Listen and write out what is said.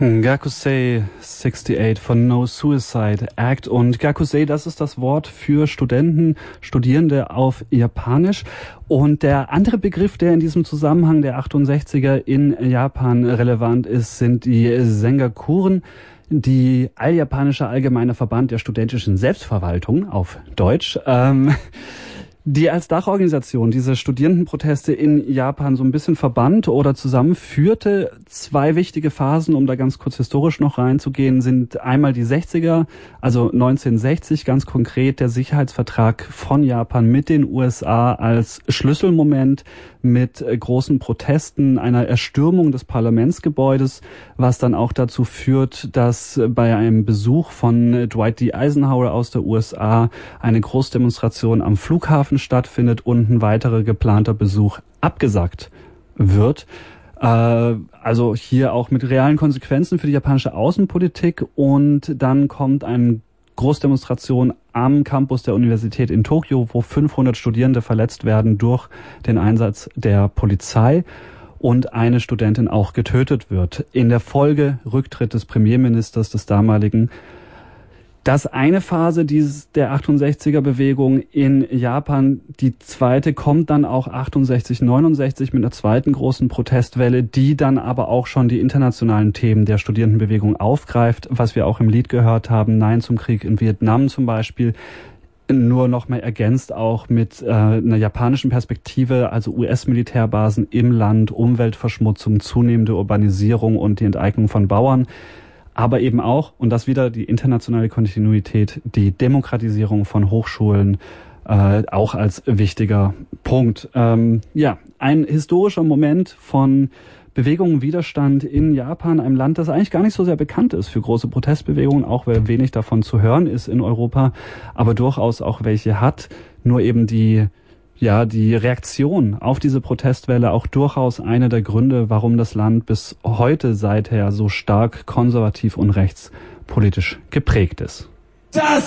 Gakusei 68 von No Suicide Act. Und Gakusei, das ist das Wort für Studierende auf Japanisch. Und der andere Begriff, der in diesem Zusammenhang der 68er in Japan relevant ist, sind die Sengakuren, die Alljapanische Allgemeine Verband der studentischen Selbstverwaltung auf Deutsch, die als Dachorganisation diese Studierendenproteste in Japan so ein bisschen verband oder zusammenführte. Zwei wichtige Phasen, um da ganz kurz historisch noch reinzugehen, sind einmal die 60er, also 1960 ganz konkret der Sicherheitsvertrag von Japan mit den USA als Schlüsselmoment mit großen Protesten, einer Erstürmung des Parlamentsgebäudes, was dann auch dazu führt, dass bei einem Besuch von Dwight D. Eisenhower aus der USA eine Großdemonstration am Flughafen stattfindet und ein weiterer geplanter Besuch abgesagt wird. Also hier auch mit realen Konsequenzen für die japanische Außenpolitik. Und dann kommt eine Großdemonstration am Campus der Universität in Tokio, wo 500 Studierende verletzt werden durch den Einsatz der Polizei und eine Studentin auch getötet wird. In der Folge Rücktritt des Premierministers des damaligen. Das eine Phase der 68er-Bewegung in Japan. Die zweite kommt dann auch 68, 69 mit einer zweiten großen Protestwelle, die dann aber auch schon die internationalen Themen der Studierendenbewegung aufgreift, was wir auch im Lied gehört haben, Nein zum Krieg in Vietnam zum Beispiel. Nur noch mal ergänzt auch mit einer japanischen Perspektive, also US-Militärbasen im Land, Umweltverschmutzung, zunehmende Urbanisierung und die Enteignung von Bauern. Aber eben auch, und das wieder die internationale Kontinuität, die Demokratisierung von Hochschulen, auch als wichtiger Punkt. Ein historischer Moment von Bewegung und Widerstand in Japan, einem Land, das eigentlich gar nicht so sehr bekannt ist für große Protestbewegungen, auch weil wenig davon zu hören ist in Europa, aber durchaus auch welche hat. Nur eben die Reaktion auf diese Protestwelle auch durchaus eine der Gründe, warum das Land bis heute seither so stark konservativ und rechtspolitisch geprägt ist.